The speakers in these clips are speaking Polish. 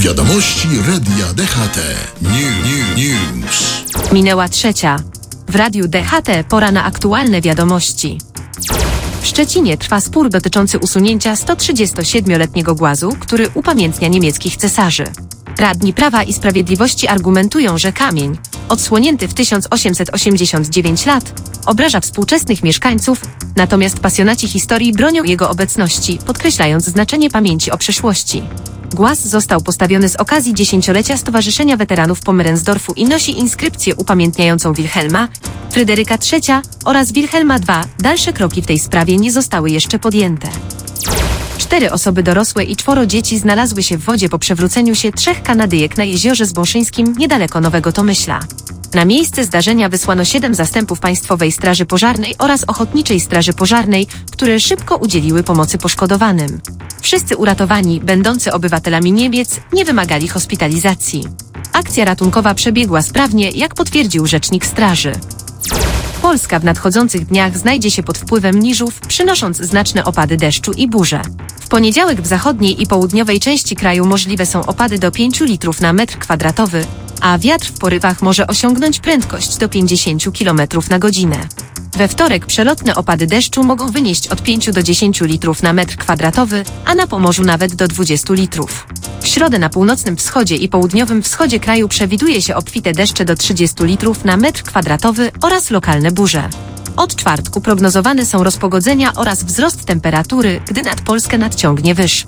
Wiadomości Radia DHT. News. Minęła 3:00. W Radiu DHT pora na aktualne wiadomości. W Szczecinie trwa spór dotyczący usunięcia 137-letniego głazu, który upamiętnia niemieckich cesarzy. Radni Prawa i Sprawiedliwości argumentują, że kamień, odsłonięty w 1889 lat, obraża współczesnych mieszkańców, natomiast pasjonaci historii bronią jego obecności, podkreślając znaczenie pamięci o przeszłości. Głaz został postawiony z okazji 10-lecia Stowarzyszenia Weteranów Pomerensdorfu i nosi inskrypcję upamiętniającą Wilhelma, Fryderyka III oraz Wilhelma II. Dalsze kroki w tej sprawie nie zostały jeszcze podjęte. 4 osoby dorosłe i 4 dzieci znalazły się w wodzie po przewróceniu się 3 Kanadyjek na jeziorze Zbąszyńskim niedaleko Nowego Tomyśla. Na miejsce zdarzenia wysłano 7 zastępów Państwowej Straży Pożarnej oraz Ochotniczej Straży Pożarnej, które szybko udzieliły pomocy poszkodowanym. Wszyscy uratowani, będący obywatelami Niemiec, nie wymagali hospitalizacji. Akcja ratunkowa przebiegła sprawnie, jak potwierdził rzecznik straży. Polska w nadchodzących dniach znajdzie się pod wpływem niżów, przynosząc znaczne opady deszczu i burze. W poniedziałek w zachodniej i południowej części kraju możliwe są opady do 5 litrów na metr kwadratowy, a wiatr w porywach może osiągnąć prędkość do 50 km na godzinę. We wtorek przelotne opady deszczu mogą wynieść od 5 do 10 litrów na metr kwadratowy, a na Pomorzu nawet do 20 litrów. W środę na północnym wschodzie i południowym wschodzie kraju przewiduje się obfite deszcze do 30 litrów na metr kwadratowy oraz lokalne burze. Od czwartku prognozowane są rozpogodzenia oraz wzrost temperatury, gdy nad Polskę nadciągnie wyż.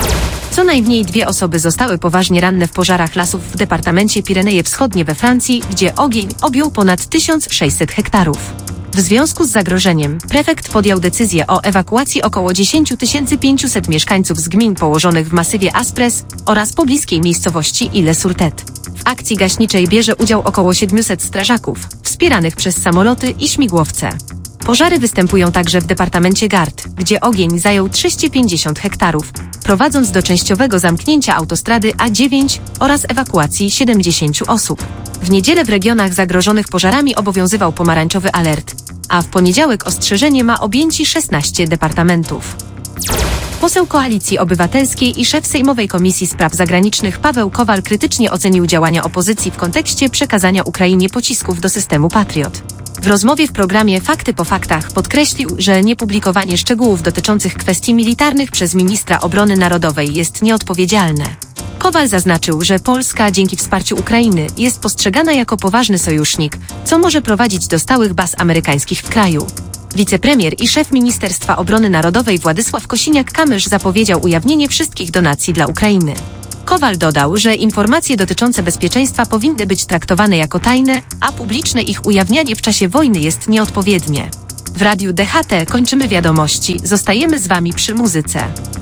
Co najmniej 2 osoby zostały poważnie ranne w pożarach lasów w departamencie Pireneje Wschodnie we Francji, gdzie ogień objął ponad 1600 hektarów. W związku z zagrożeniem prefekt podjął decyzję o ewakuacji około 10 500 mieszkańców z gmin położonych w masywie Aspres oraz pobliskiej miejscowości Ile-sur-Tête. W akcji gaśniczej bierze udział około 700 strażaków, wspieranych przez samoloty i śmigłowce. Pożary występują także w departamencie Gard, gdzie ogień zajął 250 hektarów, prowadząc do częściowego zamknięcia autostrady A9 oraz ewakuacji 70 osób. W niedzielę w regionach zagrożonych pożarami obowiązywał pomarańczowy alert, a w poniedziałek ostrzeżenie ma objęci 16 departamentów. Poseł Koalicji Obywatelskiej i szef Sejmowej Komisji Spraw Zagranicznych Paweł Kowal krytycznie ocenił działania opozycji w kontekście przekazania Ukrainie pocisków do systemu Patriot. W rozmowie w programie Fakty po faktach podkreślił, że niepublikowanie szczegółów dotyczących kwestii militarnych przez ministra obrony narodowej jest nieodpowiedzialne. Kowal zaznaczył, że Polska dzięki wsparciu Ukrainy jest postrzegana jako poważny sojusznik, co może prowadzić do stałych baz amerykańskich w kraju. Wicepremier i szef Ministerstwa Obrony Narodowej Władysław Kosiniak-Kamysz zapowiedział ujawnienie wszystkich donacji dla Ukrainy. Kowal dodał, że informacje dotyczące bezpieczeństwa powinny być traktowane jako tajne, a publiczne ich ujawnianie w czasie wojny jest nieodpowiednie. W Radiu DHT kończymy wiadomości, zostajemy z Wami przy muzyce.